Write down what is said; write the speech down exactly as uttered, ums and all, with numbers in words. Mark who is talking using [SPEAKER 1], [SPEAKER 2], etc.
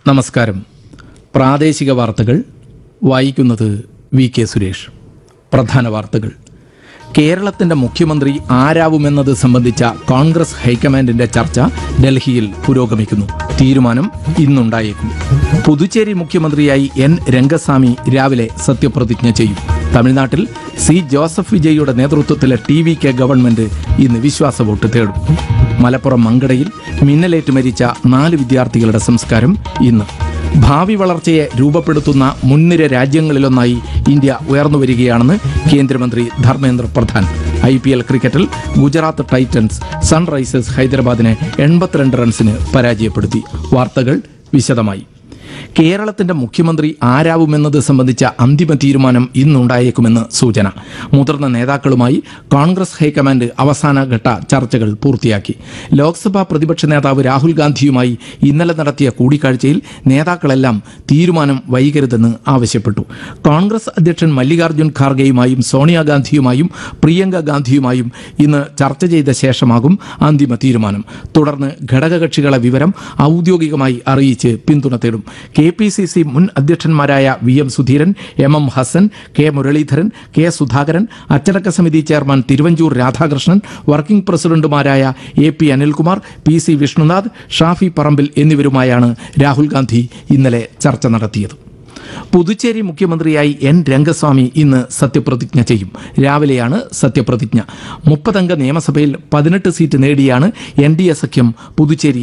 [SPEAKER 1] നമസ്കാരം. പ്രാദേശിക വാർത്തകൾ വായിക്കുന്നത് വി കെ സുരേഷ്. പ്രധാന വാർത്തകൾ. കേരളത്തിന്റെ മുഖ്യമന്ത്രി ആരാവുമെന്നത് സംബന്ധിച്ച കോൺഗ്രസ് ഹൈക്കമാൻഡിന്റെ ചർച്ച ഡൽഹിയിൽ പുരോഗമിക്കുന്നു. തീരുമാനം ഇന്നുണ്ടായേക്കും. പുതുച്ചേരി മുഖ്യമന്ത്രിയായി എൻ രംഗസ്വാമി രാവിലെ സത്യപ്രതിജ്ഞ ചെയ്യും. തമിഴ്നാട്ടിൽ C Joseph വിജയിയുടെ നേതൃത്വത്തിലെ T V K government ഇന്ന് വിശ്വാസ വോട്ട് തേടും. മലപ്പുറം മങ്കടയിൽ മിന്നലേറ്റ് മരിച്ച നാല് വിദ്യാർത്ഥികളുടെ സംസ്കാരം ഇന്ന്. ഭാവി വളർച്ചയെ രൂപപ്പെടുത്തുന്ന മുൻനിര രാജ്യങ്ങളിലൊന്നായി ഇന്ത്യ ഉയർന്നുവരികയാണെന്ന് കേന്ദ്രമന്ത്രി Dharmendra Pradhan. I P L ക്രിക്കറ്റിൽ ഗുജറാത്ത് ടൈറ്റൻസ് സൺറൈസേഴ്സ് ഹൈദരാബാദിനെ എൺപത്തിരണ്ട് റൺസിന് പരാജയപ്പെടുത്തി. വാർത്തകൾ വിശദമായി. കേരളത്തിന്റെ മുഖ്യമന്ത്രി ആരാവുമെന്നത് സംബന്ധിച്ച അന്തിമ തീരുമാനം ഇന്നുണ്ടായേക്കുമെന്ന് സൂചന. മുതിർന്ന നേതാക്കളുമായി കോൺഗ്രസ് ഹൈക്കമാൻഡ് അവസാനഘട്ട ചർച്ചകൾ പൂർത്തിയാക്കി. ലോക്സഭാ പ്രതിപക്ഷ നേതാവ് രാഹുൽ ഗാന്ധിയുമായി ഇന്നലെ നടത്തിയ കൂടിക്കാഴ്ചയിൽ നേതാക്കളെല്ലാം തീരുമാനം വൈകരുതെന്ന് ആവശ്യപ്പെട്ടു. കോൺഗ്രസ് അധ്യക്ഷൻ മല്ലികാർജ്ജുൻ ഖാർഗെയുമായും സോണിയാഗാന്ധിയുമായും പ്രിയങ്ക ഗാന്ധിയുമായും ഇന്ന് ചർച്ച ചെയ്ത ശേഷമാകും അന്തിമ തീരുമാനം. തുടർന്ന് ഘടകകക്ഷികളെ വിവരം ഔദ്യോഗികമായി അറിയിച്ച് പിന്തുണ തേടും. കെ പി സി സി മുൻ അധ്യക്ഷന്മാരായ V M Sudheeran, M M Hasan, K Muraleedharan, K Sudhakaran, അച്ചടക്ക സമിതി ചെയർമാൻ തിരുവഞ്ചൂർ രാധാകൃഷ്ണൻ, വർക്കിംഗ് പ്രസിഡന്റുമാരായ A P Anilkumar, P C Vishnunath, Shafi Parambil എന്നിവരുമായാണ് Rahul Gandhi ഇന്നലെ ചർച്ച നടത്തിയത്. പുതുച്ചേരി മുഖ്യമന്ത്രിയായി എൻ രംഗസ്വാമി ഇന്ന് സത്യപ്രതിജ്ഞ ചെയ്യും. രാവിലെയാണ് സത്യപ്രതിജ്ഞ. മുപ്പതംഗ നിയമസഭയിൽ പതിനെട്ട് സീറ്റ് നേടിയാണ് എൻ ഡി എ സഖ്യം പുതുച്ചേരി